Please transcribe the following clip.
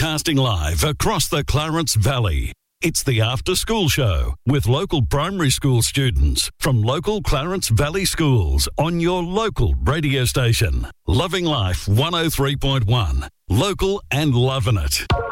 Broadcasting live across the Clarence Valley. It's the After School Show with local primary school students from local Clarence Valley schools on your local radio station. Loving Life 103.1. Local and loving it.